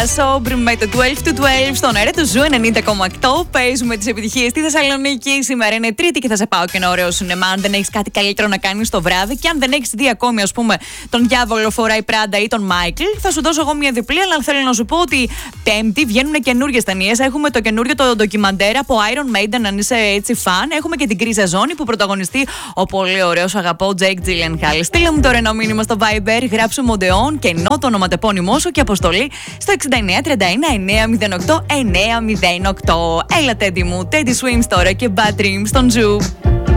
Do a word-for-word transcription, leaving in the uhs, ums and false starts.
Sober με το twelve to twelve στον αέρα του Ζου ενενήντα κόμμα οκτώ. Παίζουμε τις επιτυχίες στη Θεσσαλονίκη. Σήμερα είναι Τρίτη και θα σε πάω και ένα ωραίο σινεμά. Αν δεν έχεις κάτι καλύτερο να κάνεις το βράδυ και αν δεν έχεις δει ακόμη, ας πούμε, τον Διάβολο φοράει Πράντα ή τον Μάικλ, θα σου δώσω εγώ μια διπλή. Αλλά θέλω να σου πω ότι Πέμπτη βγαίνουν καινούριες ταινίες. Έχουμε το καινούριο το ντοκιμαντέρ από Iron Maiden, αν είσαι έτσι φαν. Έχουμε και την Κρίζα Ζώνη που πρωταγωνιστεί ο πολύ ωραίος αγαπώ Jake Gyllenhaal. Στείλε μου τώρα ένα μήνυμα στο Viber, γράψου Μοντεόν και ενώ το ονοματεπώνυμό σου και αποστολή στο εξήντα εννέα τριάντα ένα εννέα μηδέν οκτώ εννέα μηδέν οκτώ. Έλα, Τέντι μου, Teddy Swims τώρα και Bad Dreams στον Ζου.